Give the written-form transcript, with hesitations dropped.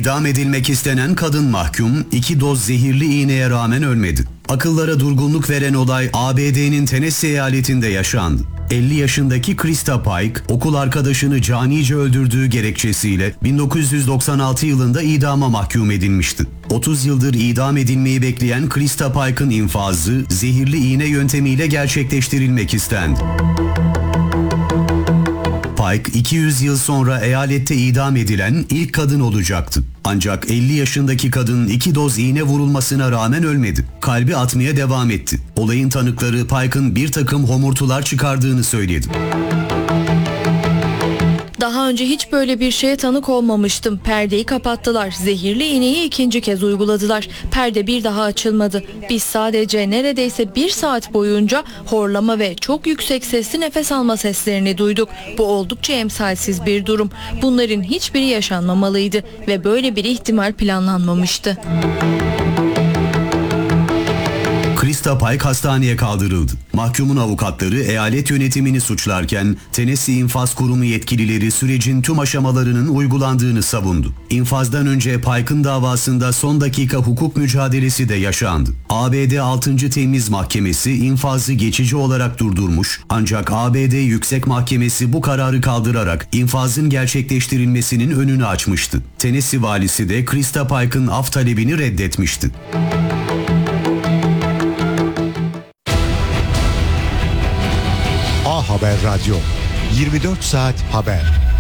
İdam edilmek istenen kadın mahkum 2 doz zehirli iğneye rağmen ölmedi. Akıllara durgunluk veren olay ABD'nin Tennessee eyaletinde yaşandı. 50 yaşındaki Krista Pike, okul arkadaşını canice öldürdüğü gerekçesiyle 1996 yılında idama mahkum edilmişti. 30 yıldır idam edilmeyi bekleyen Krista Pike'ın infazı zehirli iğne yöntemiyle gerçekleştirilmek istendi. Pike, 200 yıl sonra eyalette idam edilen ilk kadın olacaktı. Ancak 50 yaşındaki kadın 2 doz iğne vurulmasına rağmen ölmedi. Kalbi atmaya devam etti. Olayın tanıkları Pike'ın bir takım homurtular çıkardığını söyledi. Daha önce hiç böyle bir şeye tanık olmamıştım. Perdeyi kapattılar. Zehirli iğneyi ikinci kez uyguladılar. Perde bir daha açılmadı. Biz sadece neredeyse 1 saat boyunca horlama ve çok yüksek sesli nefes alma seslerini duyduk. Bu oldukça emsalsiz bir durum. Bunların hiçbiri yaşanmamalıydı ve böyle bir ihtimal planlanmamıştı. Krista Pike hastaneye kaldırıldı. Mahkumun avukatları eyalet yönetimini suçlarken Tennessee İnfaz Kurumu yetkilileri sürecin tüm aşamalarının uygulandığını savundu. İnfazdan önce Pike'ın davasında son dakika hukuk mücadelesi de yaşandı. ABD 6. Temiz Mahkemesi infazı geçici olarak durdurmuş, ancak ABD Yüksek Mahkemesi bu kararı kaldırarak infazın gerçekleştirilmesinin önünü açmıştı. Tennessee valisi de Krista Pike'ın af talebini reddetmişti. A Haber Radyo, 24 saat haber.